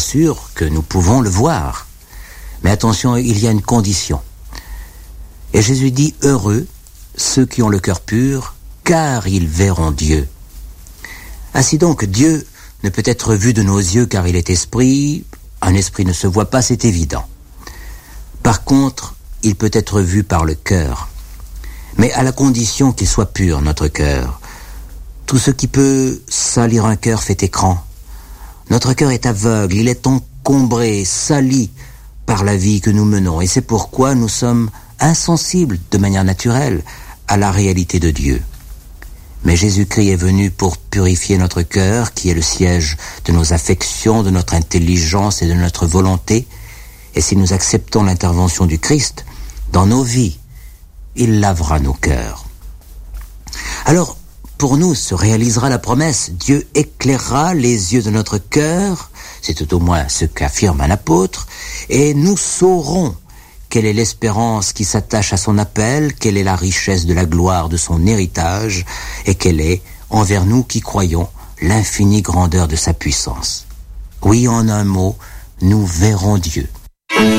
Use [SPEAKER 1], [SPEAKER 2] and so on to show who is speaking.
[SPEAKER 1] assure que nous pouvons le voir. Mais attention, il y a une condition. Et Jésus dit, heureux ceux qui ont le cœur pur, car ils verront Dieu. Ainsi donc, Dieu ne peut être vu de nos yeux car il est esprit. Un esprit ne se voit pas, c'est évident. Par contre, il peut être vu par le cœur. Mais à la condition qu'il soit pur, notre cœur. Tout ce qui peut salir un cœur fait écran. Notre cœur est aveugle, il est encombré, sali par la vie que nous menons. Et c'est pourquoi nous sommes insensibles de manière naturelle à la réalité de Dieu. Mais Jésus-Christ est venu pour purifier notre cœur, qui est le siège de nos affections, de notre intelligence et de notre volonté. Et si nous acceptons l'intervention du Christ dans nos vies, il lavera nos cœurs. Alors, pour nous, se réalisera la promesse. Dieu éclairera les yeux de notre cœur, c'est tout au moins ce qu'affirme un apôtre, et nous saurons quelle est l'espérance qui s'attache à son appel, quelle est la richesse de la gloire de son héritage, et quelle est, envers nous qui croyons, l'infinie grandeur de sa puissance. Oui, en un mot, nous verrons Dieu.